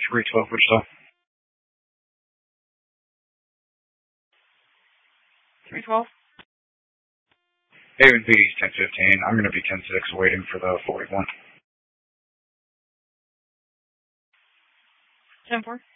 312 Wichita. 312? It would be 1015. I'm going to be 10-6 waiting for the 41. 10-4?